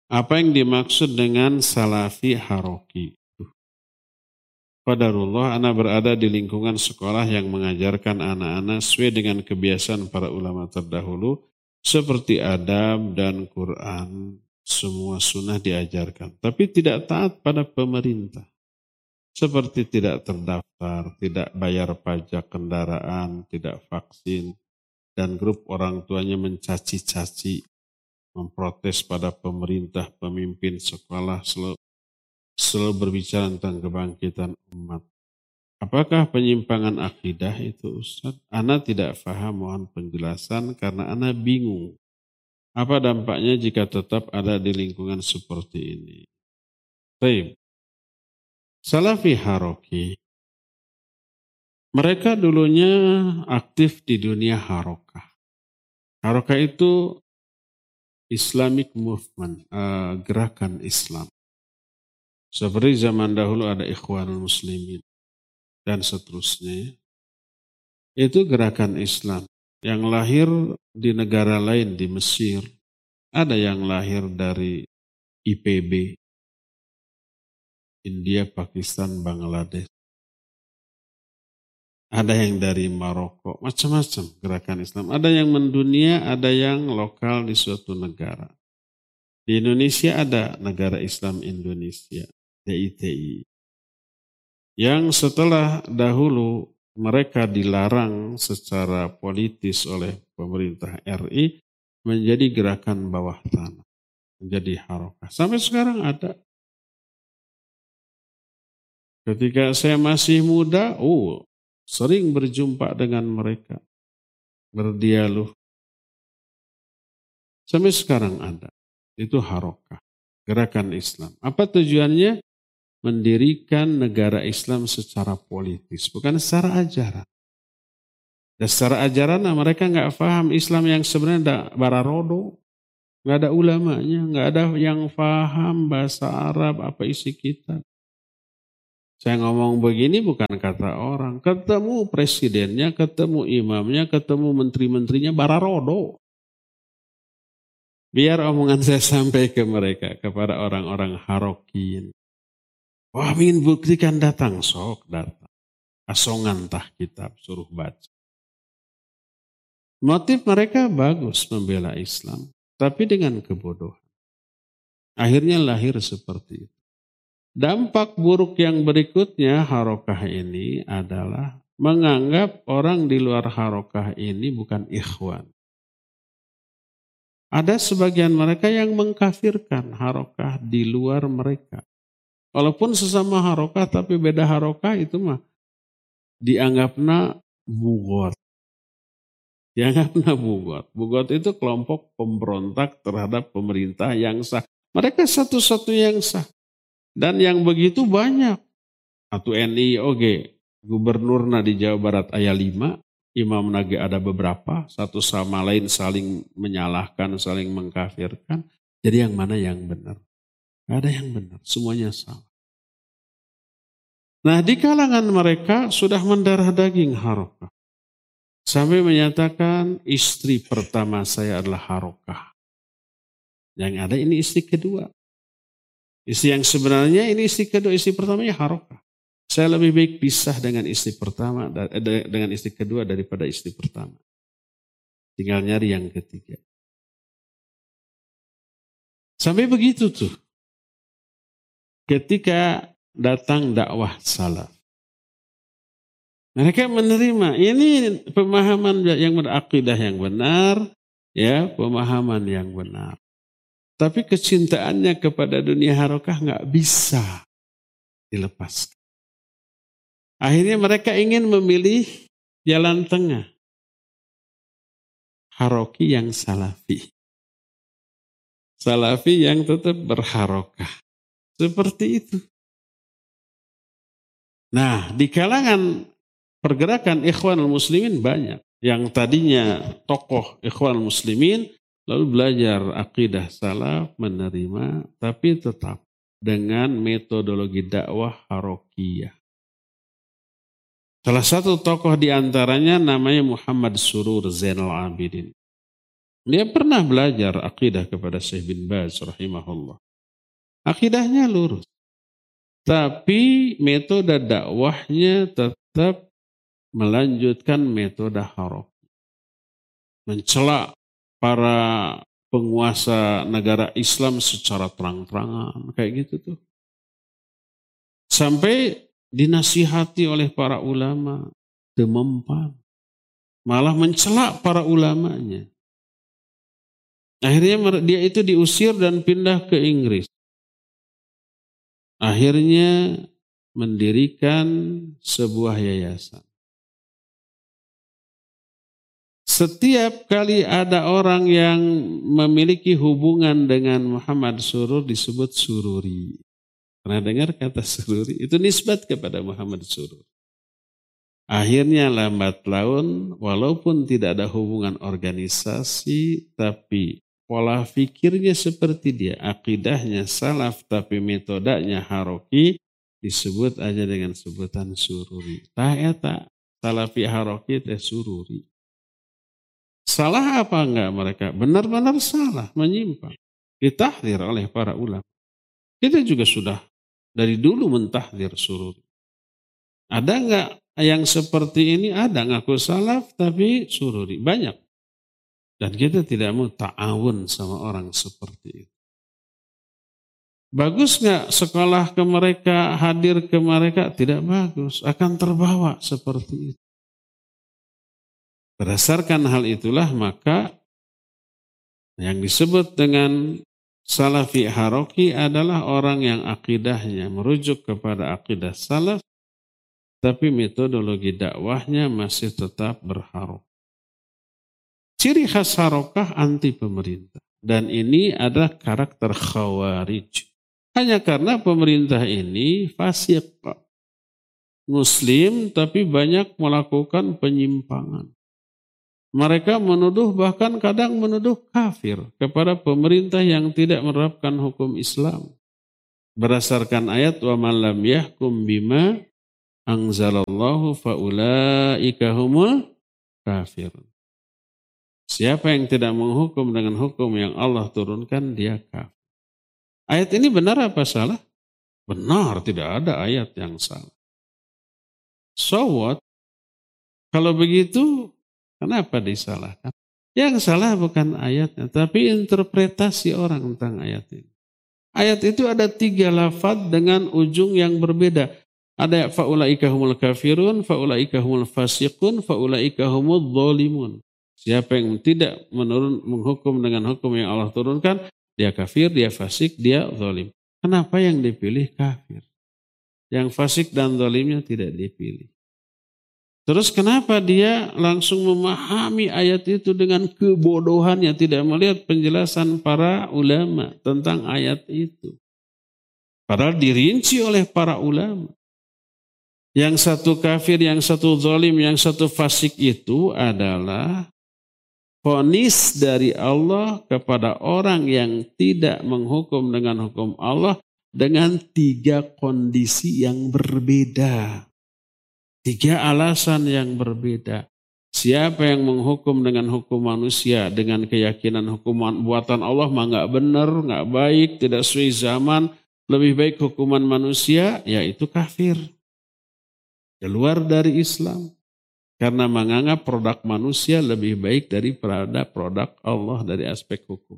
Apa yang dimaksud dengan salafi haroki? Qadarullah, ana berada di lingkungan sekolah yang mengajarkan anak-anak sesuai dengan kebiasaan para ulama terdahulu, seperti adab dan Quran, semua sunnah diajarkan. Tapi tidak taat pada pemerintah. Seperti tidak terdaftar, tidak bayar pajak kendaraan, tidak vaksin, dan grup orang tuanya mencaci-caci, memprotes pada pemerintah, pemimpin sekolah, selalu berbicara tentang kebangkitan umat. Apakah penyimpangan akidah itu, Ustaz? Ana tidak paham, mohon penjelasan karena ana bingung. Apa dampaknya jika tetap ada di lingkungan seperti ini? Baik. Salafi Haroki, mereka dulunya aktif di dunia harokah. Harokah itu Islamic movement, gerakan Islam. Seperti zaman dahulu ada Ikhwanul Muslimin dan seterusnya. Itu gerakan Islam yang lahir di negara lain, di Mesir. Ada yang lahir dari IPB, India, Pakistan, Bangladesh. Ada yang dari Maroko, macam-macam gerakan Islam. Ada yang mendunia, ada yang lokal di suatu negara. Di Indonesia ada Negara Islam Indonesia, DITI. Yang setelah dahulu mereka dilarang secara politis oleh pemerintah RI menjadi gerakan bawah tanah, menjadi harokah. Sampai sekarang ada. Ketika saya masih muda, sering berjumpa dengan mereka, berdialog. Sampai sekarang ada. Itu harokah, gerakan Islam. Apa tujuannya? Mendirikan negara Islam secara politis, bukan secara ajaran. Dan secara ajaran mereka nggak paham Islam yang sebenarnya ada bararodo, nggak ada ulamanya, nggak ada yang paham bahasa Arab apa isi kitab. Saya ngomong begini bukan kata orang, ketemu presidennya, ketemu imamnya, ketemu menteri-menterinya bararodo. Biar omongan saya sampai ke mereka, kepada orang-orang harokin. Wah, ingin buktikan, datang, sok datang. Asongan tah kitab, suruh baca. Motif mereka bagus membela Islam, tapi dengan kebodohan. Akhirnya lahir seperti itu. Dampak buruk yang berikutnya harokah ini adalah menganggap orang di luar harokah ini bukan ikhwan. Ada sebagian mereka yang mengkafirkan harokah di luar mereka. Walaupun sesama harokah tapi beda harokah itu mah dianggapna bugot. Dianggapna bugot. Bugot itu kelompok pemberontak terhadap pemerintah yang sah. Mereka satu-satunya yang sah. Dan yang begitu banyak. Atau NIOG, gubernurna di Jawa Barat aya 5, imam nage ada beberapa, satu sama lain saling menyalahkan, saling mengkafirkan. Jadi yang mana yang benar? Gak ada yang benar, semuanya salah. Nah, di kalangan mereka sudah mendarah daging harokah. Sampai menyatakan istri pertama saya adalah harokah. Yang ada ini istri kedua. Istri yang sebenarnya ini istri kedua, istri pertamanya harokah. Saya lebih baik pisah dengan istri pertama, dengan istri kedua daripada istri pertama. Tinggal nyari yang ketiga. Sampai begitu tuh. Ketika datang dakwah salaf. Mereka menerima ini pemahaman yang berakidah yang benar, ya, pemahaman yang benar. Tapi kecintaannya kepada dunia harokah nggak bisa dilepaskan. Akhirnya mereka ingin memilih jalan tengah. Haroki yang salafi. Salafi yang tetap berharokah. Seperti itu. Nah, di kalangan pergerakan Ikhwanul Muslimin banyak. Yang tadinya tokoh Ikhwanul Muslimin lalu belajar akidah salaf, menerima, tapi tetap dengan metodologi dakwah harokiyah. Salah satu tokoh di antaranya namanya Muhammad Surur Zainal Abidin. Dia pernah belajar akidah kepada Syekh bin Baz rahimahullah. Akidahnya lurus. Tapi metode dakwahnya tetap melanjutkan metode harok. Mencela para penguasa negara Islam secara terang-terangan. Kayak gitu tuh. Sampai dinasihati oleh para ulama. Demempan. Malah mencela para ulamanya. Akhirnya dia itu diusir dan pindah ke Inggris. Akhirnya mendirikan sebuah yayasan. Setiap kali ada orang yang memiliki hubungan dengan Muhammad Surur disebut sururi. Pernah dengar kata sururi? Itu nisbat kepada Muhammad Surur. Akhirnya lambat laun, walaupun tidak ada hubungan organisasi, tapi pola pikirnya seperti dia. Akidahnya salaf, tapi metodenya haroki, disebut aja dengan sebutan sururi. Tak salafi haroki teh sururi. Salah apa enggak mereka? Benar-benar salah, menyimpang. Ditahdir oleh para ulama. Kita juga sudah dari dulu mentahdir sururi. Ada enggak yang seperti ini? Ada, ngaku salaf tapi sururi. Banyak. Dan kita tidak mau ta'awun sama orang seperti itu. Bagus enggak sekolah ke mereka, hadir ke mereka? Tidak bagus. Akan terbawa seperti itu. Berdasarkan hal itulah maka yang disebut dengan salafi haroki adalah orang yang akidahnya merujuk kepada akidah salaf, tapi metodologi dakwahnya masih tetap berharok. Ciri khas harokah anti pemerintah. Dan ini adalah karakter khawarij. Hanya karena pemerintah ini fasik. Muslim tapi banyak melakukan penyimpangan. Mereka menuduh, bahkan kadang menuduh kafir kepada pemerintah yang tidak menerapkan hukum Islam. Berdasarkan ayat wa man lam yahkum bima anzalallahu faulaika humul kafirun. Siapa yang tidak menghukum dengan hukum yang Allah turunkan, dia kafir. Ayat ini benar apa salah? Benar, tidak ada ayat yang salah. So what? Kalau begitu, kenapa disalahkan? Yang salah bukan ayatnya, tapi interpretasi orang tentang ayat ini. Ayat itu ada 3 lafaz dengan ujung yang berbeda. Ada faulaika humul kafirun, faulaika humul fasiqun, faulaika humul dzalimun. Siapa yang tidak menghukum dengan hukum yang Allah turunkan, dia kafir, dia fasik, dia zalim. Kenapa yang dipilih kafir? Yang fasik dan zalimnya tidak dipilih. Terus kenapa dia langsung memahami ayat itu dengan kebodohannya, tidak melihat penjelasan para ulama tentang ayat itu. Padahal dirinci oleh para ulama. Yang satu kafir, yang satu zalim, yang satu fasik itu adalah vonis dari Allah kepada orang yang tidak menghukum dengan hukum Allah dengan 3 kondisi yang berbeda. 3 alasan yang berbeda. Siapa yang menghukum dengan hukum manusia, dengan keyakinan hukuman buatan Allah mah nggak benar, nggak baik, tidak sesuai zaman, lebih baik hukuman manusia, yaitu kafir. Keluar dari Islam. Karena menganggap produk manusia lebih baik daripada produk Allah dari aspek hukum.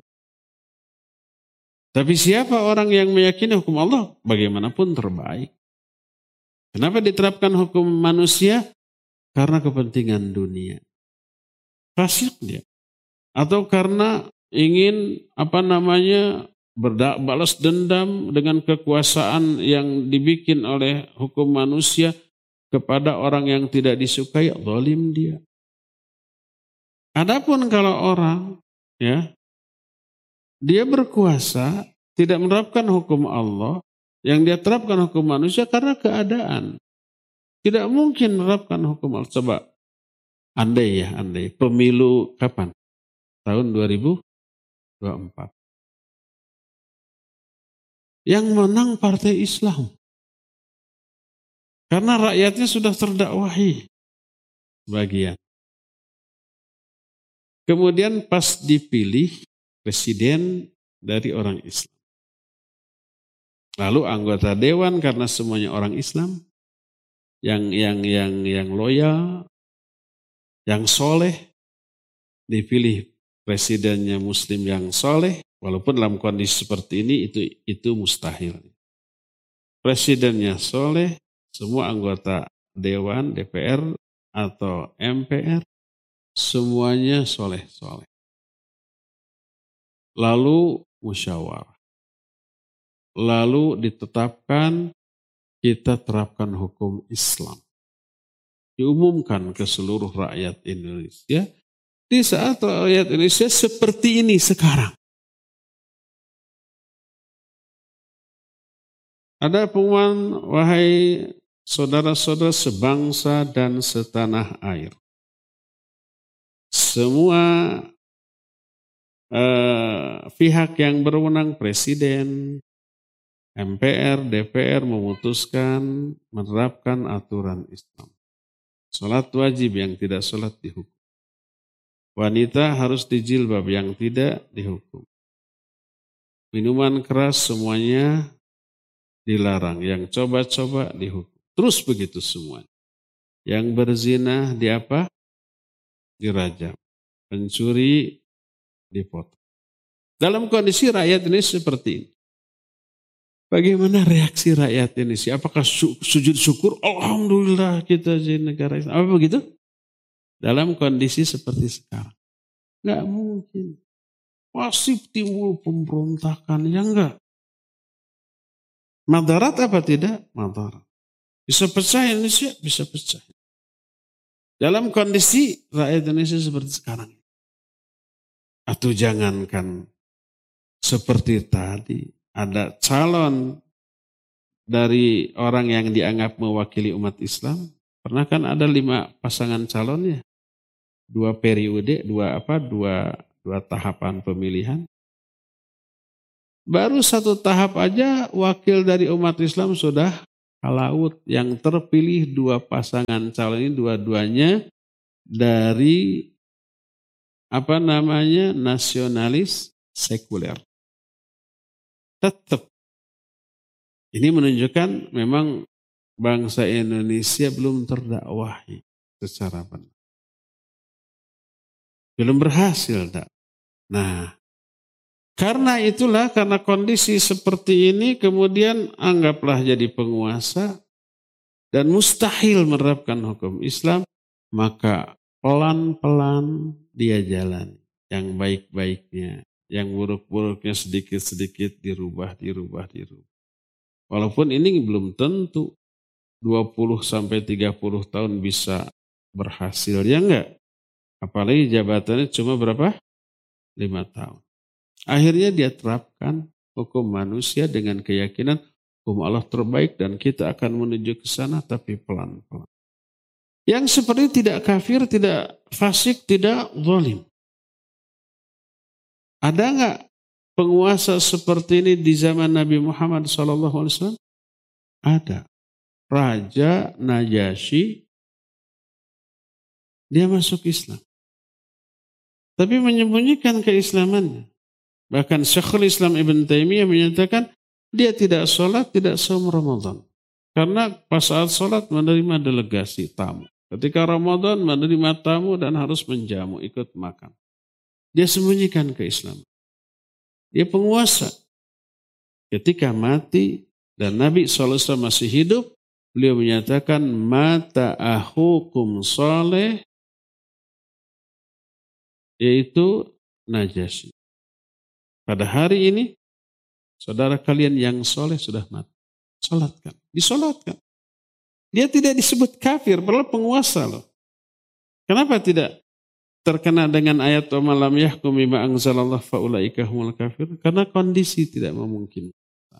Tapi siapa orang yang meyakini hukum Allah bagaimanapun terbaik. Kenapa diterapkan hukum manusia? Karena kepentingan dunia. Fasik dia. Atau karena ingin balas dendam dengan kekuasaan yang dibikin oleh hukum manusia kepada orang yang tidak disukai, zalim dia. Adapun kalau orang dia berkuasa, tidak menerapkan hukum Allah, yang dia terapkan hukum manusia karena keadaan. Tidak mungkin menerapkan hukum Allah. Coba, andai pemilu kapan? Tahun 2024. Yang menang Partai Islam. Karena rakyatnya sudah terdakwahi sebagian. Kemudian pas dipilih presiden dari orang Islam. Lalu anggota dewan karena semuanya orang Islam yang loyal, yang soleh, dipilih presidennya Muslim yang soleh, walaupun dalam kondisi seperti ini itu mustahil. Presidennya soleh, semua anggota dewan, DPR atau MPR, semuanya soleh-soleh. Lalu musyawarah. Lalu ditetapkan kita terapkan hukum Islam. Diumumkan ke seluruh rakyat Indonesia. Di saat rakyat Indonesia seperti ini sekarang. Ada pengumuman, wahai saudara-saudara sebangsa dan setanah air. Semua pihak yang berwenang, presiden, MPR, DPR memutuskan menerapkan aturan Islam. Salat wajib, yang tidak salat dihukum. Wanita harus dijilbab, yang tidak dihukum. Minuman keras semuanya dilarang, yang coba-coba dihukum. Terus begitu semua. Yang berzina dirajam. Pencuri dipotong. Dalam kondisi rakyat ini seperti ini. Bagaimana reaksi rakyat Indonesia? Apakah sujud syukur? Alhamdulillah kita jadi negara Islam. Apa begitu? Dalam kondisi seperti sekarang. Enggak mungkin. Pasti timbul pemberontakan. Ya enggak. Madarat apa tidak? Madarat. Bisa pecah Indonesia? Bisa pecah. Dalam kondisi rakyat Indonesia seperti sekarang. Atau jangankan seperti tadi. Ada calon dari orang yang dianggap mewakili umat Islam. Pernah kan ada 5 pasangan calonnya. 2 periode, 2 tahapan pemilihan. Baru 1 tahap aja wakil dari umat Islam sudah halaut. Yang terpilih 2 pasangan calon ini dua-duanya dari nasionalis sekuler. Tetap. Ini menunjukkan memang bangsa Indonesia belum terdakwahi secara benar. Belum berhasil. Nah, karena kondisi seperti ini kemudian anggaplah jadi penguasa dan mustahil menerapkan hukum Islam, maka pelan-pelan dia jalan yang baik-baiknya. Yang buruk-buruknya sedikit-sedikit dirubah. Walaupun ini belum tentu 20-30 tahun bisa berhasil, ya enggak? Apalagi jabatannya cuma berapa? 5 tahun. Akhirnya dia terapkan hukum manusia dengan keyakinan hukum Allah terbaik dan kita akan menuju ke sana tapi pelan-pelan. Yang seperti tidak kafir, tidak fasik, tidak zalim. Ada enggak penguasa seperti ini di zaman Nabi Muhammad SAW? Ada. Raja Najasyi, dia masuk Islam. Tapi menyembunyikan keislamannya. Bahkan Syekhul Islam Ibn Taimiyah menyatakan dia tidak sholat, tidak saum Ramadan. Karena pas saat sholat menerima delegasi tamu. Ketika Ramadan menerima tamu dan harus menjamu, ikut makan. Dia sembunyikan keislaman. Dia penguasa. Ketika mati dan Nabi SAW masih hidup, beliau menyatakan mata ahukum soleh, yaitu Najasyi. Pada hari ini, saudara kalian yang soleh sudah mati. Salatkan, disolatkan. Dia tidak disebut kafir, padahal penguasa loh. Kenapa tidak terkena dengan ayat wa malam yahkum bima anzalallah faulaika humul kafir? Karena kondisi tidak memungkinkan.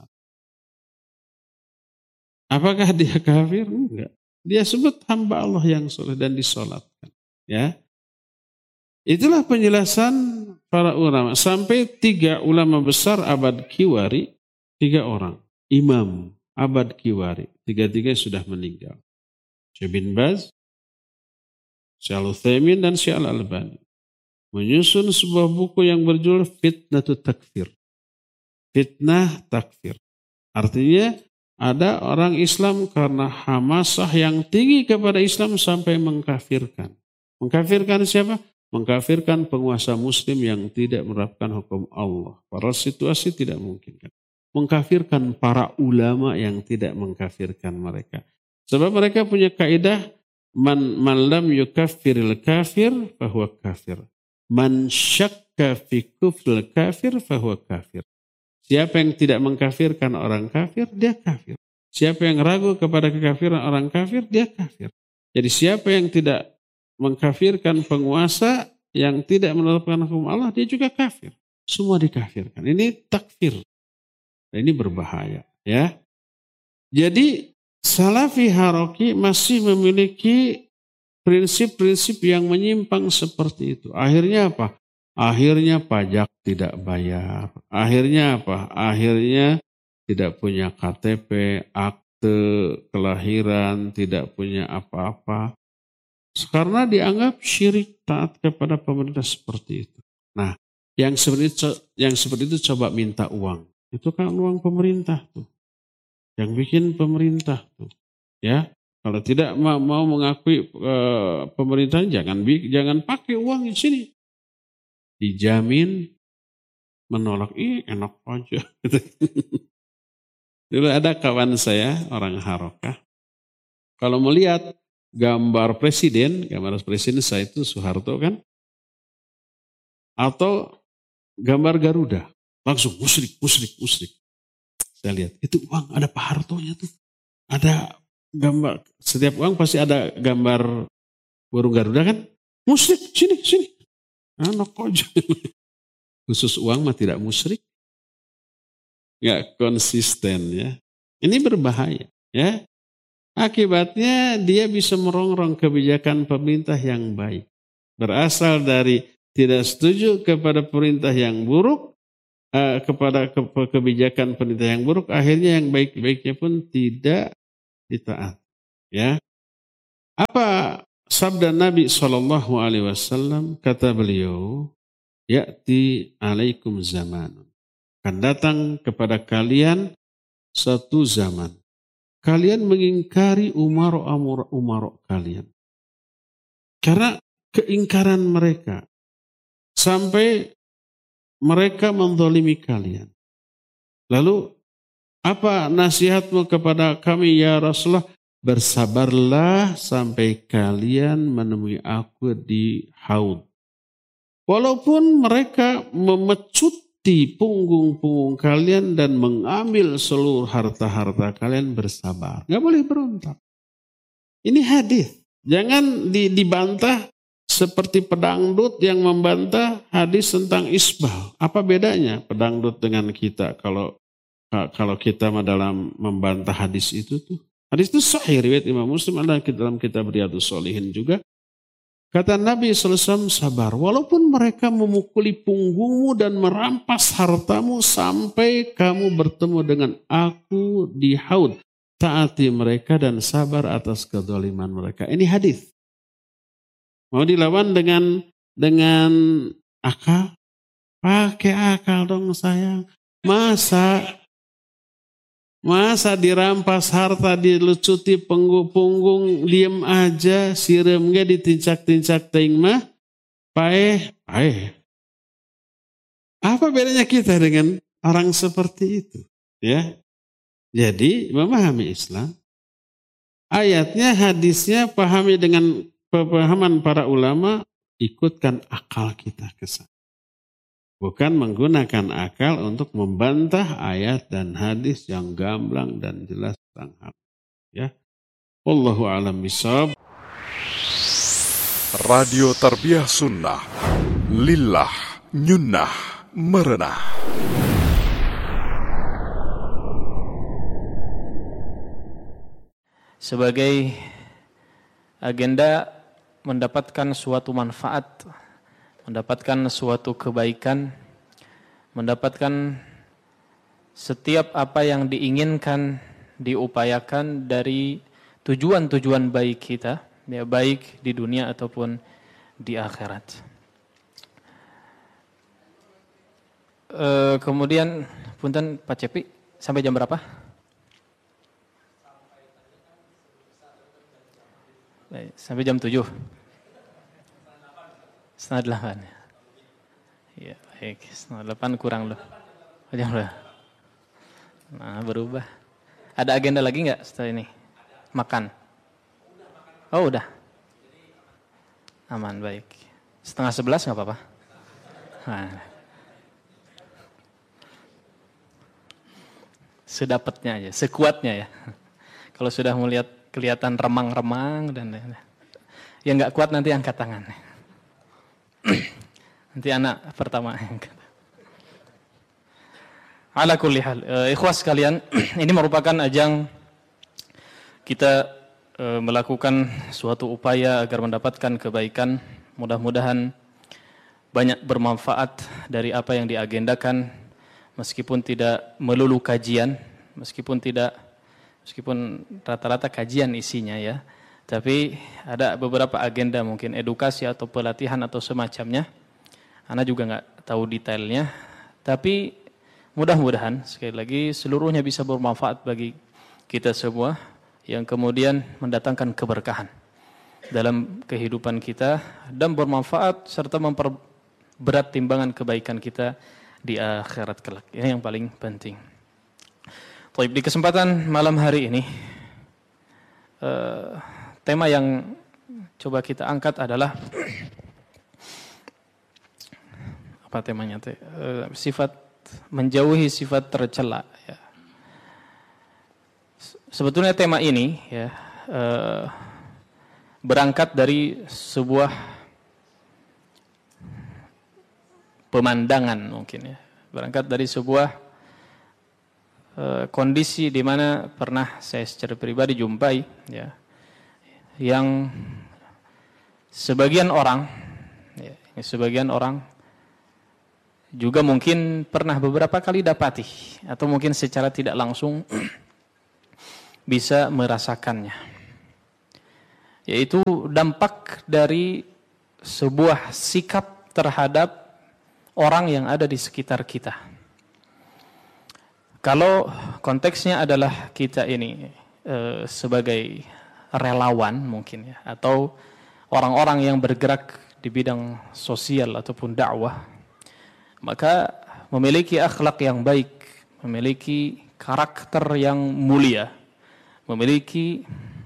Apakah dia kafir? Enggak. Dia sebut hamba Allah yang soleh dan disolatkan. Ya, itulah penjelasan para ulama. Sampai 3 ulama besar abad Kiwari, 3 orang imam abad Kiwari, 3-3 sudah meninggal. Syekh bin Baz, Syekh Al-Utsaimin dan Syekh Al-Albani. menyusun sebuah buku yang berjudul Fitnatut Takfir. Fitnah takfir. Artinya ada orang Islam karena hamasah yang tinggi kepada Islam sampai mengkafirkan. Mengkafirkan siapa? Mengkafirkan penguasa muslim yang tidak menerapkan hukum Allah. Pada situasi tidak mungkin. Mengkafirkan para ulama yang tidak mengkafirkan mereka. Sebab mereka punya kaidah man lam yukaffiril kafir fahuwa kafir. Man syakka fi kufril kafir fahuwa kafir. Siapa yang tidak mengkafirkan orang kafir, dia kafir. Siapa yang ragu kepada kekafiran orang kafir, dia kafir. Jadi siapa yang tidak mengkafirkan penguasa yang tidak menerapkan hukum Allah, dia juga kafir. Semua dikafirkan. Ini takfir. Ini berbahaya. Ya. Jadi Salafi Haroki masih memiliki prinsip-prinsip yang menyimpang seperti itu. Akhirnya apa? Akhirnya pajak tidak bayar. Akhirnya apa? Akhirnya tidak punya KTP, akte kelahiran, tidak punya apa-apa. Karena dianggap syirik taat kepada pemerintah seperti itu. Nah, yang seperti itu coba minta uang. Itu kan uang pemerintah tuh. Yang bikin pemerintah tuh. Ya, kalau tidak mau mengakui pemerintah jangan pakai uang di sini. Dijamin menolak, enak aja. Dulu ada kawan saya, orang Harokah. Kalau melihat gambar presiden saya itu Soeharto kan. Atau gambar Garuda. Langsung musyrik. Saya lihat, itu uang ada Pak Hartonya tuh. Ada gambar, setiap uang pasti ada gambar burung Garuda kan. Musyrik, sini. Anak aja. Khusus uang mah tidak musyrik. Nggak konsisten ya. Ini berbahaya ya. Akibatnya dia bisa merongrong kebijakan pemerintah yang baik. Berasal dari tidak setuju kepada pemerintah yang buruk, kepada kebijakan pemerintah yang buruk, akhirnya yang baik-baiknya pun tidak ditaat. Ya. Apa sabda Nabi SAW, kata beliau, ya'ti alaikum zaman. Akan datang kepada kalian satu zaman. Kalian mengingkari umarok kalian. Karena keingkaran mereka. Sampai mereka menzalimi kalian. Lalu apa nasihatmu kepada kami ya Rasulullah? Bersabarlah sampai kalian menemui aku di haud. Walaupun mereka memecuti punggung-punggung kalian dan mengambil seluruh harta-harta kalian, bersabar. Gak boleh berontak. Ini hadis. Jangan dibantah seperti pedangdut yang membantah hadis tentang isbal. Apa bedanya pedangdut dengan kita kalau kita dalam membantah hadis itu tuh? Hadis itu sahih riwayat Imam Muslim, ada dalam kitab Riyadhus Shalihin juga. Kata Nabi SAW, sabar. Walaupun mereka memukuli punggungmu dan merampas hartamu sampai kamu bertemu dengan aku di haud. Taati mereka dan sabar atas kezaliman mereka. Ini hadis. Mau dilawan dengan akal? Pakai akal dong sayang. Masa dirampas harta, dilucuti punggung, diem aja, siremnya ditincak-tincak teing mah, paeh. Apa bedanya kita dengan orang seperti itu? Ya, jadi memahami Islam, ayatnya, hadisnya, pahami dengan pemahaman para ulama, ikutkan akal kita ke sana. Bukan menggunakan akal untuk membantah ayat dan hadis yang gamblang dan jelas tentang hal. Ya. Wallahu a'lam bishawab. Radio Tarbiyah Sunnah. Lillah nyunnah merenah. Sebagai agenda mendapatkan suatu manfaat, mendapatkan suatu kebaikan, mendapatkan setiap apa yang diinginkan, diupayakan dari tujuan-tujuan baik kita, ya baik di dunia ataupun di akhirat. Kemudian punten Pak Cepi, sampai jam berapa? Baik, sampai jam 7. Setengah 8. Ya, baik. Setengah 8 kurang loh. Jam berapa? Nah, berubah. Ada agenda lagi nggak setelah ini? Makan. Oh, udah. Aman, baik. Setengah 11 nggak apa-apa? Nah. Sedapatnya aja, sekuatnya ya. Kalau sudah melihat kelihatan remang-remang dan yang nggak kuat nanti angkat tangan. Nanti anak pertama angkat. Ala kulli hal, ikhwas sekalian, ini merupakan ajang kita melakukan suatu upaya agar mendapatkan kebaikan. Mudah-mudahan banyak bermanfaat dari apa yang diagendakan, meskipun tidak melulu kajian, meskipun rata-rata kajian isinya ya, tapi ada beberapa agenda mungkin edukasi atau pelatihan atau semacamnya. Ana juga nggak tahu detailnya, tapi mudah-mudahan sekali lagi seluruhnya bisa bermanfaat bagi kita semua, yang kemudian mendatangkan keberkahan dalam kehidupan kita dan bermanfaat serta memperberat timbangan kebaikan kita di akhirat kelak. Ini yang paling penting. Baik, di kesempatan malam hari ini tema yang coba kita angkat adalah apa temanya? Sifat menjauhi sifat tercela. Ya. Sebetulnya tema ini ya berangkat dari sebuah pemandangan mungkin ya, berangkat dari sebuah kondisi di mana pernah saya secara pribadi jumpai ya, yang sebagian orang juga mungkin pernah beberapa kali dapati atau mungkin secara tidak langsung bisa merasakannya, yaitu dampak dari sebuah sikap terhadap orang yang ada di sekitar kita. Kalau konteksnya adalah kita ini sebagai relawan mungkin ya, atau orang-orang yang bergerak di bidang sosial ataupun dakwah, maka memiliki akhlak yang baik, memiliki karakter yang mulia, memiliki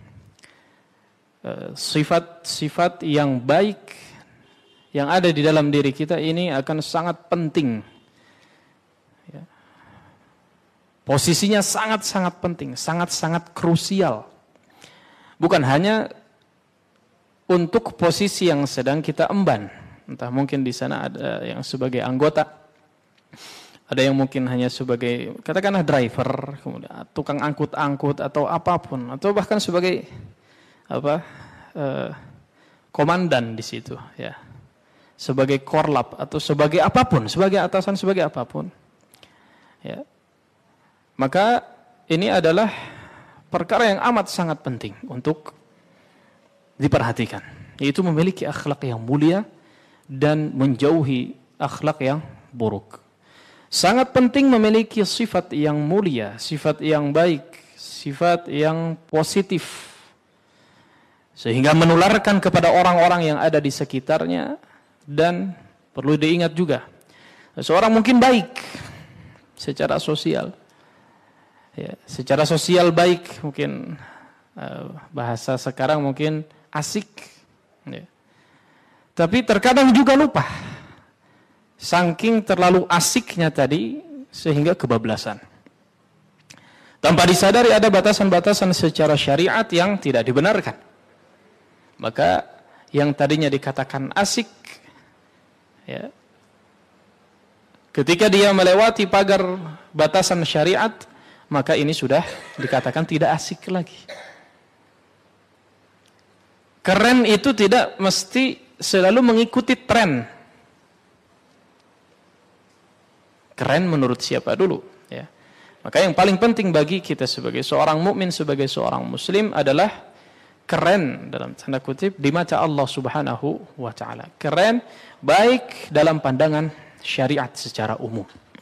sifat-sifat yang baik yang ada di dalam diri kita ini akan sangat penting. Ya. Posisinya sangat-sangat penting, sangat-sangat krusial. Bukan hanya untuk posisi yang sedang kita emban. Entah mungkin di sana ada yang sebagai anggota, ada yang mungkin hanya sebagai katakanlah driver, kemudian tukang angkut-angkut atau apapun, atau bahkan sebagai komandan di situ, ya, sebagai korlap atau sebagai apapun, sebagai atasan, sebagai apapun, ya. Maka ini adalah perkara yang amat sangat penting untuk diperhatikan, yaitu memiliki akhlak yang mulia dan menjauhi akhlak yang buruk. Sangat penting memiliki sifat yang mulia, sifat yang baik, sifat yang positif, sehingga menularkan kepada orang-orang yang ada di sekitarnya. Dan perlu diingat juga, seorang mungkin baik secara sosial, ya, secara sosial baik, mungkin bahasa sekarang mungkin asik, ya. Tapi terkadang juga lupa, saking terlalu asiknya tadi sehingga kebablasan. Tanpa disadari ada batasan-batasan secara syariat yang tidak dibenarkan. Maka yang tadinya dikatakan asik, ya, ketika dia melewati pagar batasan syariat, maka ini sudah dikatakan tidak asik lagi. Keren itu tidak mesti selalu mengikuti tren. Keren menurut siapa dulu, ya. Maka yang paling penting bagi kita sebagai seorang mukmin, sebagai seorang muslim adalah keren dalam tanda kutip di mata Allah Subhanahu wa taala. Keren baik dalam pandangan syariat secara umum.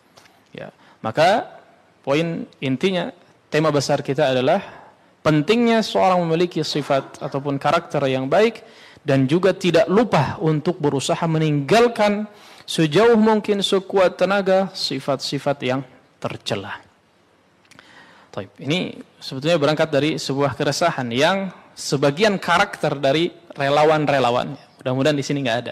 Maka poin intinya, tema besar kita adalah pentingnya seorang memiliki sifat ataupun karakter yang baik, dan juga tidak lupa untuk berusaha meninggalkan sejauh mungkin sekuat tenaga sifat-sifat yang tercela. Ini sebetulnya berangkat dari sebuah keresahan yang sebagian karakter dari relawan-relawan, mudah-mudahan di sini nggak ada,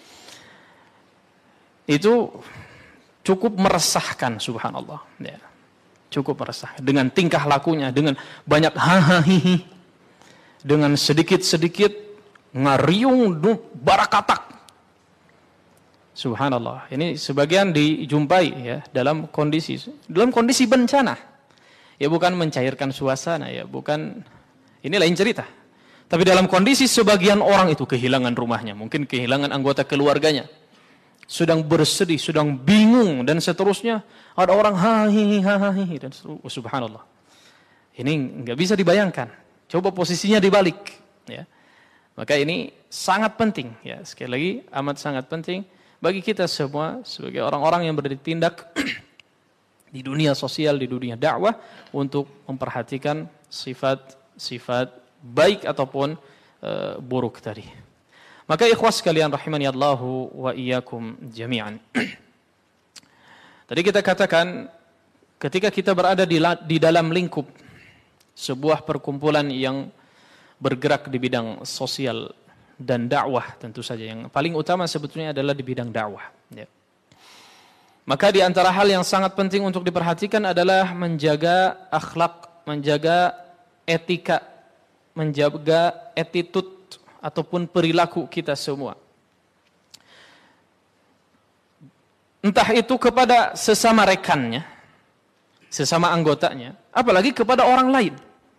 itu cukup meresahkan, subhanallah, ya. Cukup meresahkan dengan tingkah lakunya, dengan banyak hahaha, dengan sedikit-sedikit ngariung barakatak. Subhanallah, ini sebagian dijumpai ya dalam kondisi bencana. Ya bukan mencairkan suasana, ya bukan, ini lain cerita. Tapi dalam kondisi sebagian orang itu kehilangan rumahnya, mungkin kehilangan anggota keluarganya, sedang bersedih, sedang bingung dan seterusnya, ada orang hahihi dan seterusnya. Subhanallah. Ini nggak bisa dibayangkan. Coba posisinya dibalik, ya. Maka ini sangat penting, ya. Sekali lagi amat sangat penting bagi kita semua sebagai orang-orang yang bertindak di dunia sosial, di dunia dakwah, untuk memperhatikan sifat-sifat baik ataupun buruk tadi. Maka ikhwas sekalian rahimani Allahu wa iyyakum jami'an. Tadi kita katakan ketika kita berada di dalam lingkup sebuah perkumpulan yang bergerak di bidang sosial dan dakwah, tentu saja yang paling utama sebetulnya adalah di bidang dakwah, ya. Maka di antara hal yang sangat penting untuk diperhatikan adalah menjaga akhlak, menjaga etika, menjaga attitude ataupun perilaku kita semua. Entah itu kepada sesama rekannya, sesama anggotanya, apalagi kepada orang lain.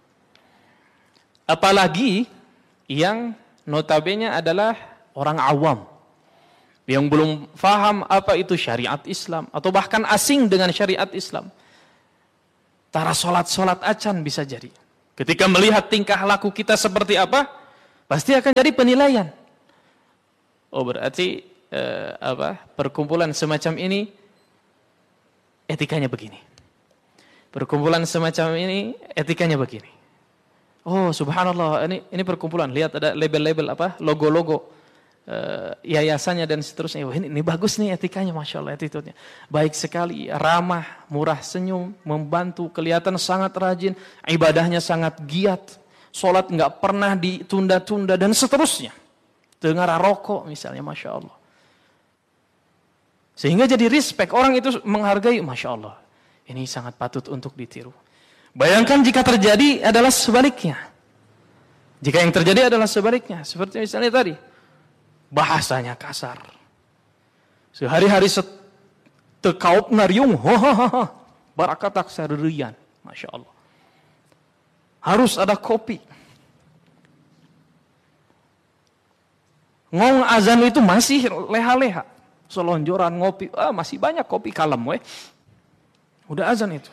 Apalagi yang notabene adalah orang awam, yang belum faham apa itu syariat Islam, atau bahkan asing dengan syariat Islam. Tara solat-solat acan bisa jadi. Ketika melihat tingkah laku kita seperti apa, pasti akan jadi penilaian. Oh berarti perkumpulan semacam ini etikanya begini. Perkumpulan semacam ini etikanya begini. Oh subhanallah, ini perkumpulan, lihat ada label-label logo-logo yayasannya dan seterusnya. Oh, ini bagus nih etikanya, masya Allah, attitude-nya baik sekali, ramah, murah senyum, membantu, kelihatan sangat rajin, ibadahnya sangat giat, sholat nggak pernah ditunda-tunda dan seterusnya. Dengar rokok misalnya, masya Allah. Sehingga jadi respect, orang itu menghargai, masya Allah, ini sangat patut untuk ditiru. Bayangkan jika terjadi adalah sebaliknya. Jika yang terjadi adalah sebaliknya, seperti misalnya tadi, bahasanya kasar, sehari-hari tekaup ngariung, barakatak sarerian, masya Allah. Harus ada kopi. Ngomong azan itu masih leha-leha, selonjoran ngopi, masih banyak kopi kalem, weh. Udah azan itu.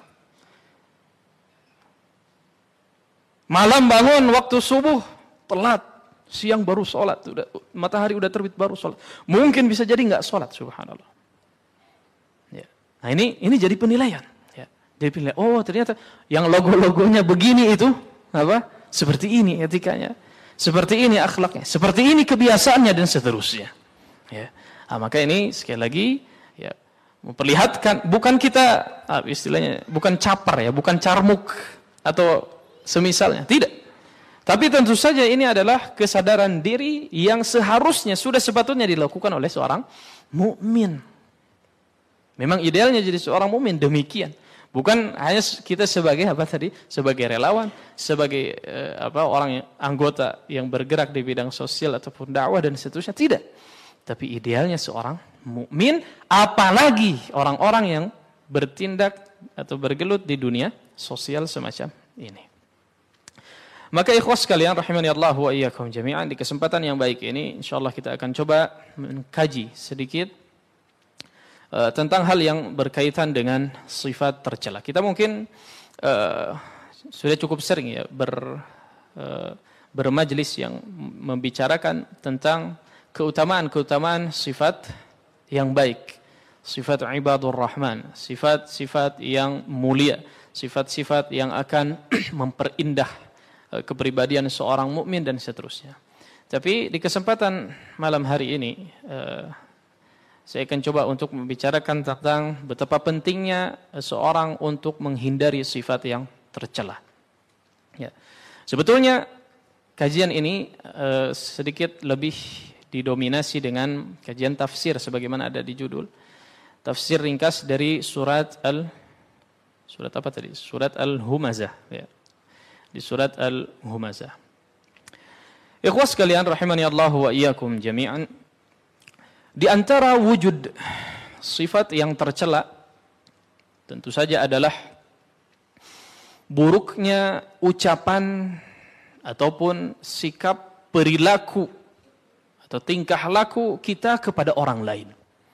Malam bangun waktu subuh telat, siang baru sholat, matahari udah terbit baru sholat. Mungkin bisa jadi nggak sholat, subhanallah. Ya. Nah ini jadi penilaian. Ya. Jadi penilaian. Oh ternyata yang logo-logonya begini itu apa? Seperti ini etikanya, seperti ini akhlaknya, seperti ini kebiasaannya dan seterusnya. Ya. Nah, maka ini sekali lagi ya memperlihatkan, bukan kita istilahnya bukan capar ya, bukan carmuk atau semisalnya, tidak. Tapi tentu saja ini adalah kesadaran diri yang seharusnya sudah sepatutnya dilakukan oleh seorang mukmin. Memang idealnya jadi seorang mukmin demikian. Bukan hanya kita sebagai sebagai relawan, sebagai orang yang anggota yang bergerak di bidang sosial ataupun dakwah dan seterusnya, tidak. Tapi idealnya seorang mukmin, apalagi orang-orang yang bertindak atau bergelut di dunia sosial semacam ini. Maka ikhwas sekalian rahimani Allah wa iyyakum jami'an, di kesempatan yang baik ini insyaallah kita akan coba mengkaji sedikit tentang hal yang berkaitan dengan sifat tercela. Kita mungkin sudah cukup sering ya bermajlis yang membicarakan tentang keutamaan-keutamaan sifat yang baik, sifat ibadur rahman, sifat-sifat yang mulia, sifat-sifat yang akan memperindah kepribadian seorang mukmin dan seterusnya. Tapi di kesempatan malam hari ini saya akan coba untuk membicarakan tentang betapa pentingnya seorang untuk menghindari sifat yang tercela. Ya. Sebetulnya kajian ini sedikit lebih didominasi dengan kajian tafsir sebagaimana ada di judul. Tafsir ringkas dari surat Al-Humazah, ya. Di surat Al-Humazah. Ikhwas sekalian rahimani Allah wa iyyakum jami'an. Di antara wujud sifat yang tercela tentu saja adalah buruknya ucapan ataupun sikap perilaku atau tingkah laku kita kepada orang lain.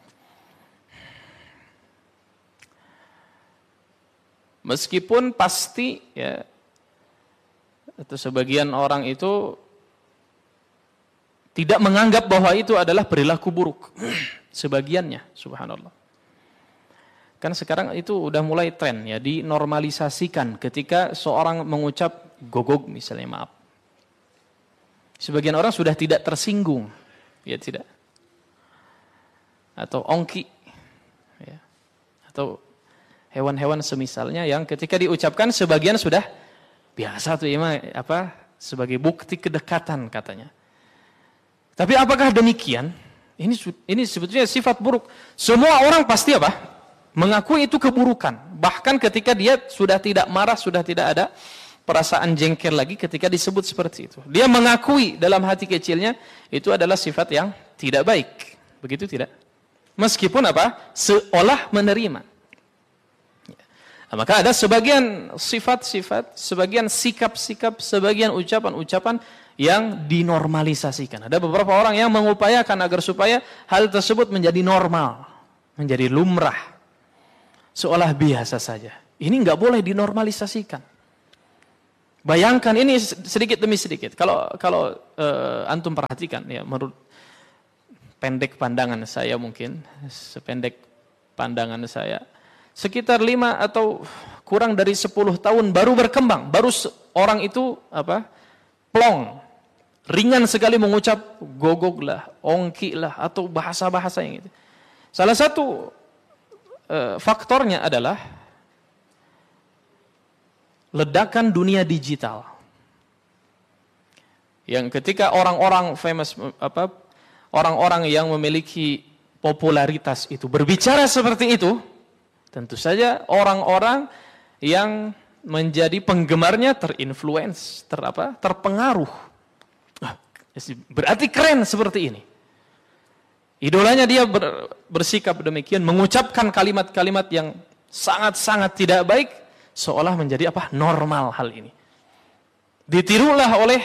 Meskipun pasti ya atau sebagian orang itu tidak menganggap bahwa itu adalah perilaku buruk. Sebagiannya, subhanallah. Kan sekarang itu udah mulai tren ya, dinormalisasikan ketika seorang mengucap gogog misalnya, maaf. Sebagian orang sudah tidak tersinggung, ya tidak. Atau ongki, ya. Atau hewan-hewan semisalnya yang ketika diucapkan sebagian sudah biasa tuh ya, sebagai bukti kedekatan katanya. Tapi apakah demikian? Ini sebetulnya sifat buruk. Semua orang pasti mengakui itu keburukan. Bahkan ketika dia sudah tidak marah, sudah tidak ada perasaan jengkel lagi ketika disebut seperti itu. Dia mengakui dalam hati kecilnya itu adalah sifat yang tidak baik. Begitu tidak? Meskipun seolah menerima. Nah, maka ada sebagian sifat-sifat, sebagian sikap-sikap, sebagian ucapan-ucapan yang dinormalisasikan. Ada beberapa orang yang mengupayakan agar supaya hal tersebut menjadi normal, menjadi lumrah, seolah biasa saja. Ini nggak boleh dinormalisasikan. Bayangkan ini sedikit demi sedikit. Kalau antum perhatikan, ya menurut pendek pandangan saya mungkin, sependek pandangan saya, sekitar 5 atau kurang dari 10 tahun baru berkembang, baru orang itu plong, ringan sekali mengucap gogog lah, ongki lah, atau bahasa-bahasa yang itu. Salah satu faktornya adalah ledakan dunia digital. Yang ketika orang-orang famous, orang-orang yang memiliki popularitas itu berbicara seperti itu, tentu saja orang-orang yang menjadi penggemarnya terinfluence, terpengaruh. Berarti keren seperti ini. Idolanya dia bersikap demikian, mengucapkan kalimat-kalimat yang sangat-sangat tidak baik, seolah menjadi normal hal ini. Ditirulah oleh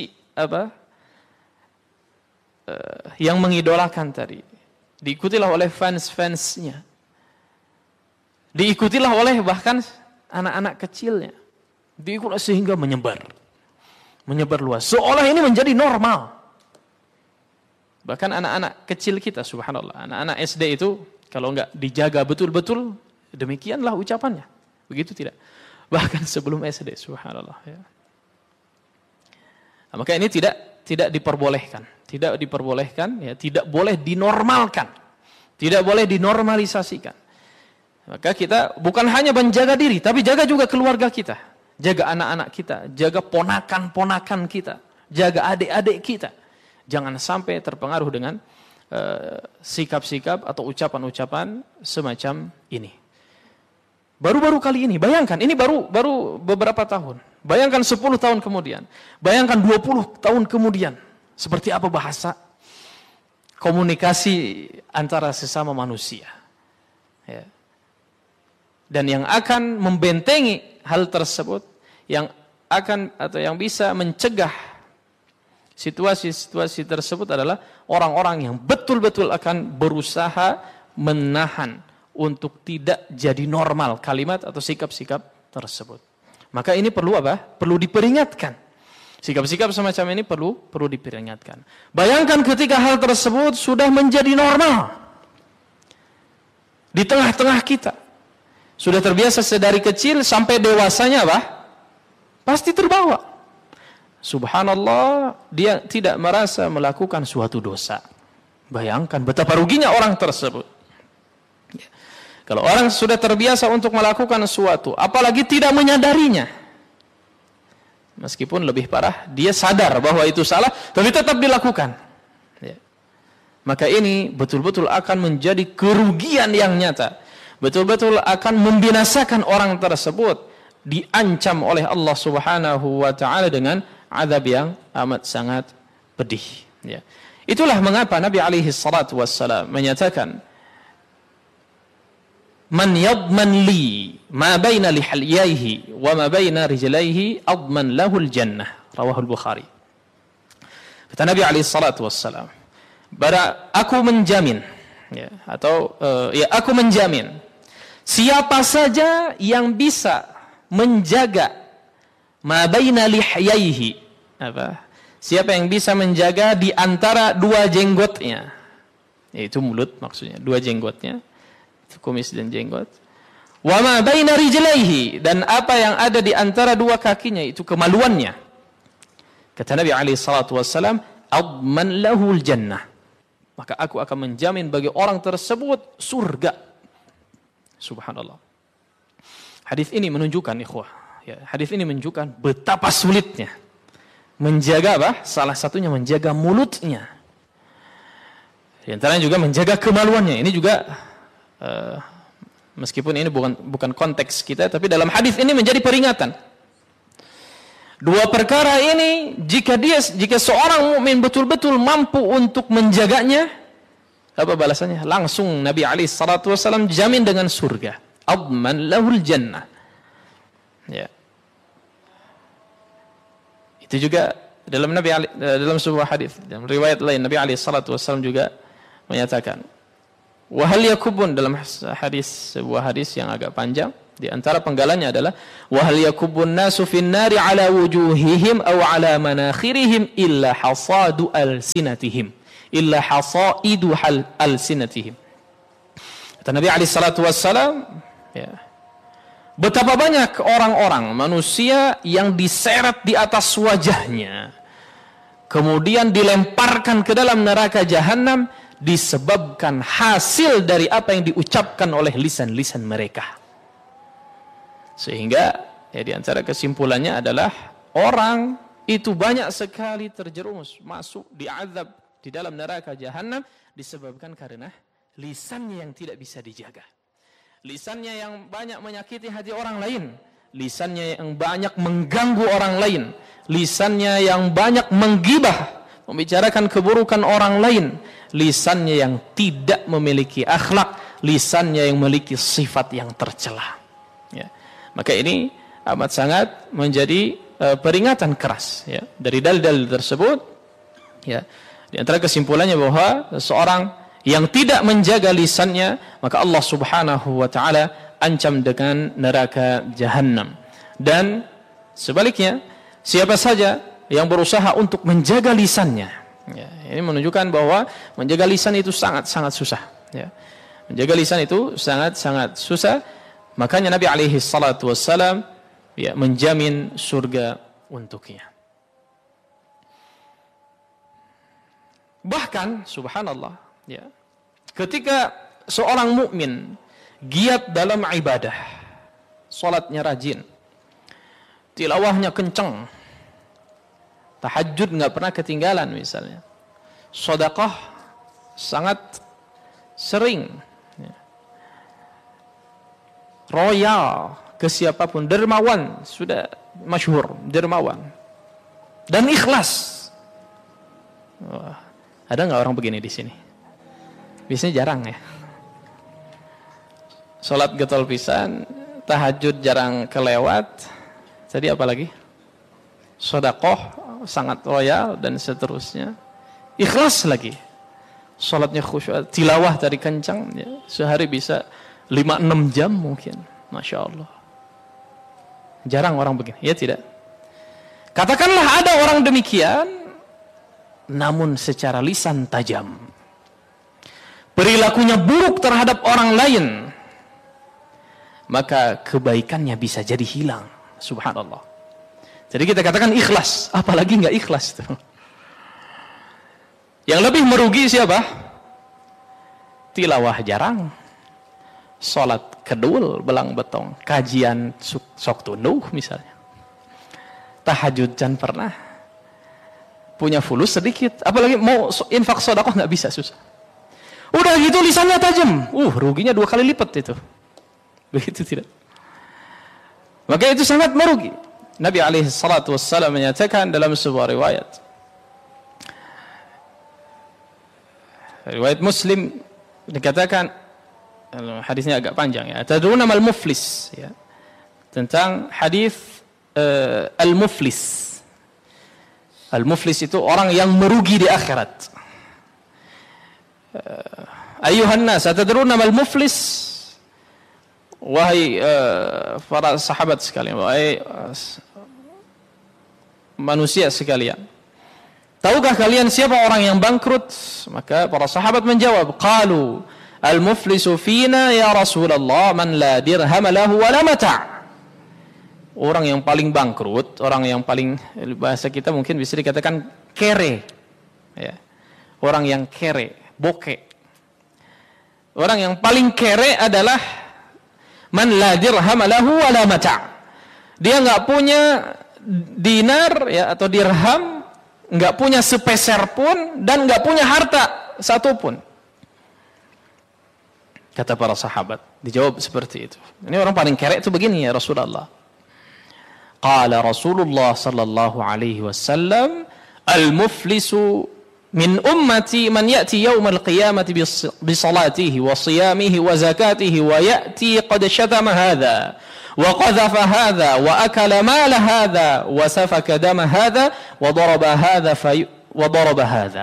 yang mengidolakan tadi. Diikutilah oleh fans-fansnya. Diikutilah oleh bahkan anak-anak kecilnya. Diikut sehingga menyebar luas. Seolah ini menjadi normal. Bahkan anak-anak kecil kita, subhanallah, anak-anak SD itu kalau enggak dijaga betul-betul, demikianlah ucapannya. Begitu tidak? Bahkan sebelum SD, subhanallah. Ya. Nah, maka ini tidak diperbolehkan. Tidak diperbolehkan, ya, tidak boleh dinormalkan. Tidak boleh dinormalisasikan. Maka kita bukan hanya menjaga diri, tapi jaga juga keluarga kita. Jaga anak-anak kita, jaga ponakan-ponakan kita, jaga adik-adik kita. Jangan sampai terpengaruh dengan sikap-sikap atau ucapan-ucapan semacam ini. Baru-baru kali ini, bayangkan, ini baru beberapa tahun. Bayangkan 10 tahun kemudian, bayangkan 20 tahun kemudian. Seperti apa bahasa komunikasi antara sesama manusia. Ya. Dan yang akan membentengi hal tersebut, yang akan atau yang bisa mencegah situasi-situasi tersebut adalah orang-orang yang betul-betul akan berusaha menahan untuk tidak jadi normal kalimat atau sikap-sikap tersebut. Maka ini perlu Perlu diperingatkan. Sikap-sikap semacam ini perlu diperingatkan. Bayangkan ketika hal tersebut sudah menjadi normal. di tengah-tengah kita. Sudah terbiasa sedari kecil sampai dewasanya pasti terbawa. Subhanallah, dia tidak merasa melakukan suatu dosa. Bayangkan betapa ruginya orang tersebut. Kalau orang sudah terbiasa untuk melakukan sesuatu, apalagi tidak menyadarinya, meskipun lebih parah, dia sadar bahwa itu salah, tapi tetap dilakukan. Maka ini betul-betul akan menjadi kerugian yang nyata. Betul-betul akan membinasakan orang tersebut. Diancam oleh Allah Subhanahu wa ta'ala dengan azab yang amat sangat pedih. Ya. Itulah mengapa Nabi alaihi salatu wassalam menyatakan, "Man yadman li ma baina lihyaihi wa ma baina rijlaihi adman lahul jannah." Rawahul Bukhari. Kata Nabi alaihi salatu wassalam, aku menjamin, aku menjamin siapa saja yang bisa menjaga ma baina lihyaihi, siapa yang bisa menjaga di antara dua jenggotnya, yaitu mulut maksudnya, dua jenggotnya, kumis dan jenggot, wa ma baina rijlaihi, dan apa yang ada di antara dua kakinya, itu kemaluannya. Kata Nabi alaihi salatu wassalam, adman lahul jannah, maka aku akan menjamin bagi orang tersebut surga. Subhanallah. Hadis ini menunjukkan, ikhwah, hadis ini menunjukkan betapa sulitnya menjaga salah satunya menjaga mulutnya. Di antaranya juga menjaga kemaluannya. Ini juga meskipun ini bukan konteks kita, tapi dalam hadis ini menjadi peringatan. Dua perkara ini jika seorang mukmin betul-betul mampu untuk menjaganya, apa balasannya? Langsung Nabi alaihi salatu wasallam jamin dengan surga. Adman lahul jannah. Ya. Itu juga dalam sebuah hadis, dalam riwayat lain Nabi alaihi salatu wasallam juga menyatakan, wa hal yakubun, dalam sebuah hadis yang agak panjang, di antara penggalannya adalah wa hal yakubun nasu fin nari ala wujuhihim aw ala manakhirihim illa hasadu alsinatihim illa hasaidu alsinatihim. Kata Nabi alaihi salatu wassalam, betapa banyak orang-orang manusia yang diseret di atas wajahnya, kemudian dilemparkan ke dalam neraka jahanam disebabkan hasil dari apa yang diucapkan oleh lisan-lisan mereka. Sehingga di antara kesimpulannya adalah orang itu banyak sekali terjerumus masuk diazab di dalam neraka jahanam disebabkan karena lisannya yang tidak bisa dijaga. Lisannya yang banyak menyakiti hati orang lain, lisannya yang banyak mengganggu orang lain, lisannya yang banyak menggibah, membicarakan keburukan orang lain, lisannya yang tidak memiliki akhlak, lisannya yang memiliki sifat yang tercela. Maka ini amat sangat menjadi peringatan keras dari dalil-dalil tersebut. Di antara kesimpulannya bahwa seorang yang tidak menjaga lisannya, maka Allah Subhanahu wa ta'ala ancam dengan neraka jahanam. Dan sebaliknya, siapa saja yang berusaha untuk menjaga lisannya, ini menunjukkan bahwa menjaga lisan itu sangat-sangat susah. Menjaga lisan itu sangat-sangat susah. Makanya Nabi alaihi salatu wassalam menjamin surga untuknya. Bahkan subhanallah, ketika seorang mukmin giat dalam ibadah, salatnya rajin, tilawahnya kencang, tahajud nggak pernah ketinggalan misalnya, sedekah sangat sering, royal ke siapapun, dermawan, sudah masyhur, dermawan, dan ikhlas. Wah, ada nggak orang begini di sini? Biasanya jarang ya. Salat getol pisan, tahajud jarang kelewat. Tadi apa lagi? Sedekah sangat royal dan seterusnya. Ikhlas lagi. Salatnya khusyuk, tilawah tadi kencang, sehari bisa 5-6 jam mungkin. Masya Allah. Jarang orang begini, ya tidak? Katakanlah ada orang demikian, namun secara lisan tajam, perilakunya buruk terhadap orang lain, maka kebaikannya bisa jadi hilang. Subhanallah. Jadi kita katakan ikhlas, apalagi nggak ikhlas itu. Yang lebih merugi siapa? Tilawah jarang, sholat kedul belang betong, kajian sok tunduh misalnya, tahajud can pernah, punya fulus sedikit, apalagi mau infak sedekah nggak bisa, susah. Udah gitu lisannya tajam, ruginya 2 kali lipat itu. Begitu tidak? Maka itu sangat merugi. Nabi alaihi salatu wassalam menyatakan dalam sebuah riwayat Muslim, dikatakan, hadisnya agak panjang ya, tadruna mal muflis ya, tentang hadis al-muflis. Al-muflis itu orang yang merugi di akhirat. Ayuhan nas, tadruna mal muflis? Wahai para sahabat sekalian, wahai manusia sekalian, tahukah kalian siapa orang yang bangkrut? Maka para sahabat menjawab, qalu al-muflisu fina ya Rasulullah man la dirham lahu wa la mata'. Orang yang paling bangkrut, orang yang paling, bahasa kita mungkin bisa dikatakan kere ya. Orang yang kere, bokeh. Orang yang paling kere adalah man la dirham lahu wa la mata'. Dia enggak punya dinar ya atau dirham, enggak punya sepeser pun, dan enggak punya harta satu pun. Kata para sahabat, dijawab seperti itu. Ini orang paling kere itu begini ya Rasulullah. Qala Rasulullah sallallahu alaihi wasallam, al-muflisu min ummati man ya'ti yawmal qiyamati bi salatihi wa siyamihi wa zakatihi wa ya'ti qad shatama hadha wa qadhafa hadha wa akala mala hadha wa safaka dama hadha wa daraba hadha wa daraba hadha.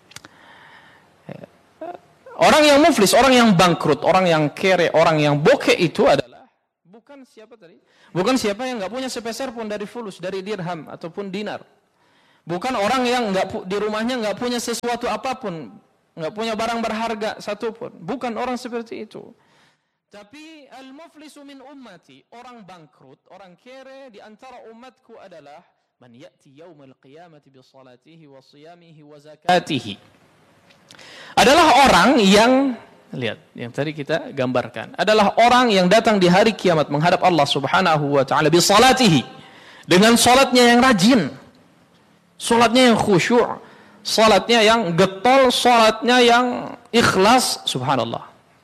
Orang yang muflis, orang yang bangkrut, orang yang kere, orang yang bokeh itu adalah bukan siapa tadi? Bukan siapa yang enggak punya sepeser pun dari fulus, dari dirham ataupun dinar. Bukan orang yang di rumahnya enggak punya sesuatu apapun, enggak punya barang berharga satu pun. Bukan orang seperti itu. Tapi al-muflisu min ummati, orang bangkrut, orang kere di antara umatku adalah man ya'ti yaumal qiyamati bi salatihi wa siyamihi wa zakatihi. Adalah orang yang, lihat yang tadi kita gambarkan, adalah orang yang datang di hari kiamat menghadap Allah Subhanahu wa taala bi salatihi, dengan salatnya yang rajin, salatnya yang khusyuk, salatnya yang getol, salatnya yang ikhlas, subhanallah.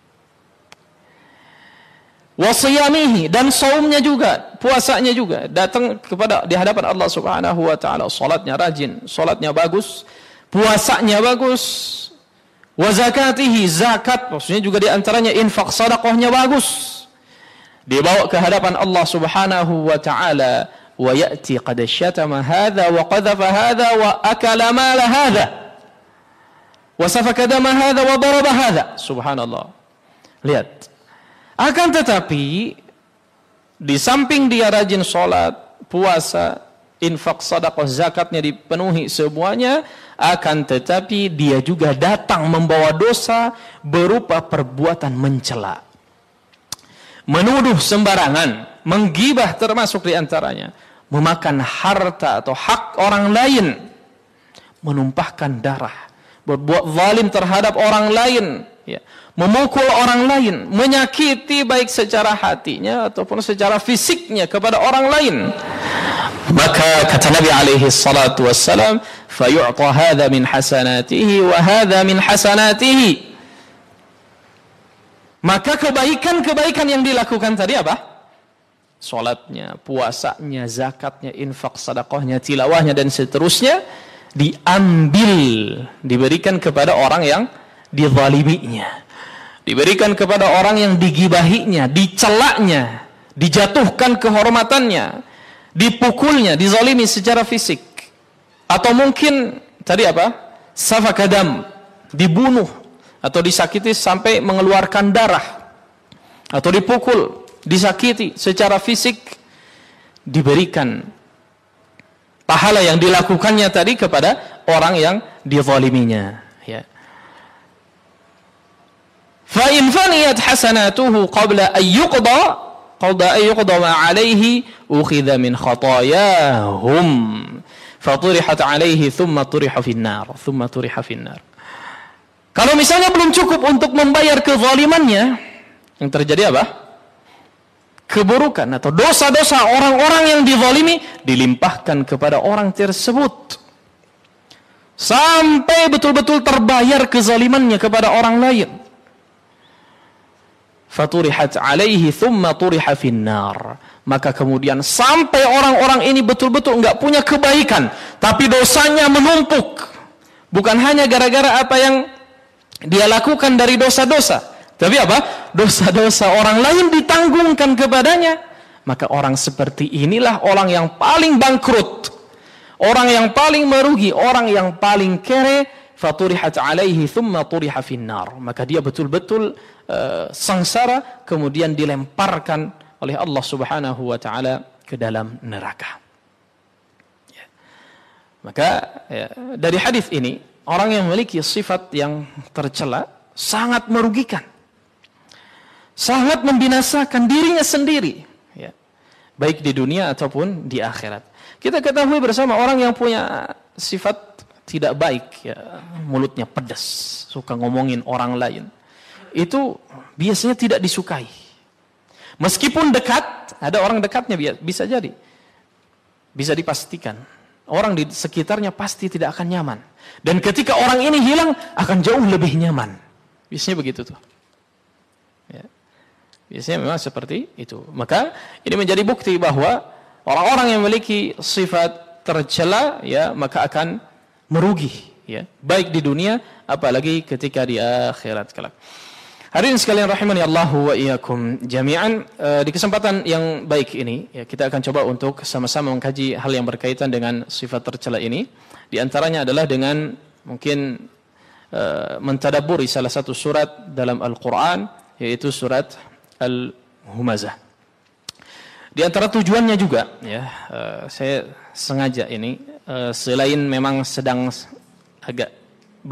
Wa siyamihi, dan saumnya juga, puasanya juga, datang kepada di hadapan Allah Subhanahu wa taala, salatnya rajin, salatnya bagus, puasanya bagus. Wa zakatihi, zakat, maksudnya juga di antaranya infak sedekahnya bagus. Dibawa ke hadapan Allah Subhanahu wa taala, wa ya'ti qad syatama hadza wa qadhafa hadza wa akala mala hadza wa safaka dama hadza wa daraba hadza. Subhanallah. Lihat. Akan tetapi di samping dia rajin salat, puasa, infak sedekah, zakatnya dipenuhi semuanya, akan tetapi dia juga datang membawa dosa berupa perbuatan mencela, menuduh sembarangan, menggibah termasuk di antaranya, memakan harta atau hak orang lain, menumpahkan darah, berbuat zalim terhadap orang lain, ya, memukul orang lain, menyakiti baik secara hatinya ataupun secara fisiknya kepada orang lain. Maka kata Nabi alaihi salatu wassalam, fayu'ta hadha min hasanatihi wa hadha min hasanatihi. Maka kebaikan-kebaikan yang dilakukan tadi apa? Salatnya, puasanya, zakatnya, infak sedekahnya, tilawahnya dan seterusnya diambil, diberikan kepada orang yang dizaliminya. Diberikan kepada orang yang digibahinya, dicelaknya, dijatuhkan kehormatannya, dipukulnya, dizalimi secara fisik. Atau mungkin tadi apa? Safakadam, dibunuh atau disakiti sampai mengeluarkan darah, atau dipukul, disakiti secara fisik, diberikan pahala yang dilakukannya tadi kepada orang yang dizaliminya, ya. Fa in faniyat hasanatuhu qabla an yuqda ma alaihi ukhidha min khatayahum faturihat alaihi thumma turiha finnar. Kalau misalnya belum cukup untuk membayar kezalimannya, yang terjadi apa? Keburukan atau dosa-dosa orang-orang yang dizalimi dilimpahkan kepada orang tersebut sampai betul-betul terbayar kezalimannya kepada orang lain. Faturihat alaihi thumma turiha finnar. Maka kemudian sampai orang-orang ini betul-betul enggak punya kebaikan, tapi dosanya menumpuk. Bukan hanya gara-gara apa yang dia lakukan dari dosa-dosa, tapi apa? Dosa-dosa orang lain ditanggungkan kepadanya. Maka orang seperti inilah orang yang paling bangkrut, orang yang paling merugi, orang yang paling kere. Faturihat alaihi thumma turiha finnar. Maka dia betul-betul sengsara, kemudian dilemparkan oleh Allah Subhanahu wa taala ke dalam neraka. Ya. Maka dari hadis ini, orang yang memiliki sifat yang tercela sangat merugikan, sangat membinasakan dirinya sendiri, ya, baik di dunia ataupun di akhirat. Kita ketahui bersama orang yang punya sifat tidak baik, ya, mulutnya pedas, suka ngomongin orang lain, itu biasanya tidak disukai. Meskipun dekat, ada orang dekatnya bisa jadi, bisa dipastikan orang di sekitarnya pasti tidak akan nyaman. Dan ketika orang ini hilang, akan jauh lebih nyaman. Biasanya begitu tuh. Ya. Biasanya memang seperti itu. Maka ini menjadi bukti bahwa orang-orang yang memiliki sifat tercela, ya, maka akan merugi, ya, baik di dunia apalagi ketika di akhirat kelak. Hadirin sekalian rahimani Allahu wa iyyakum jami'an, di kesempatan yang baik ini, ya, kita akan coba untuk sama-sama mengkaji hal yang berkaitan dengan sifat tercela ini. Di antaranya adalah dengan mungkin mentadabburi salah satu surat dalam Al-Qur'an, yaitu surat Al-Humazah. Di antara tujuannya juga, ya, saya sengaja ini selain memang sedang agak